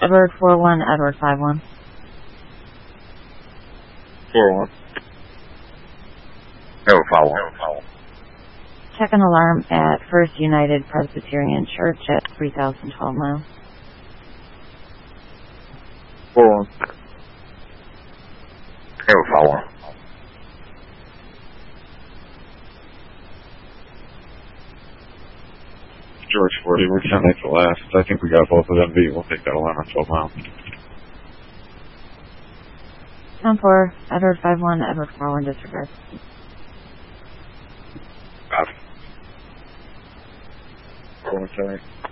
Edward 4-1, Edward 5-1. 4-1. Edward 5-1. Check an alarm at First United Presbyterian Church at 3012 miles. 4-1. Edward 5-1. George 40, we're 10 8 to last. I think we got both of them beat. We'll take that alarm on 12 miles. 10-4, Edward 5-1, Edward 4-1, disregard. Copy. 4-1, 7